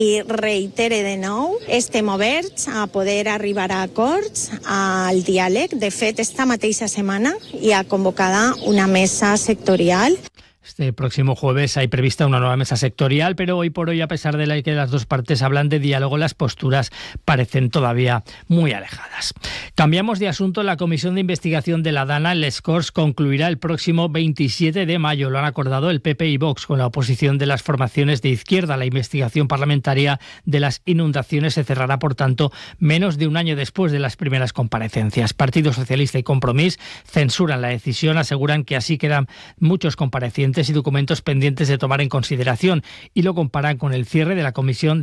I reitere de nou, estem oberts a poder arribar a acords al diàleg. De fet, esta mateixa setmana hi ha convocada una mesa sectorial. Este próximo jueves hay prevista una nueva mesa sectorial, pero hoy por hoy, a pesar de que las dos partes hablan de diálogo, las posturas parecen todavía muy alejadas. Cambiamos de asunto. La Comisión de Investigación de la Dana, Les Corts, concluirá el próximo 27 de mayo. Lo han acordado el PP y Vox con la oposición de las formaciones de izquierda. La investigación parlamentaria de las inundaciones se cerrará, por tanto, menos de un año después de las primeras comparecencias. Partido Socialista y Compromís censuran la decisión, aseguran que así quedan muchos comparecientes y documentos pendientes de tomar en consideración, y lo comparan con el cierre de la Comisión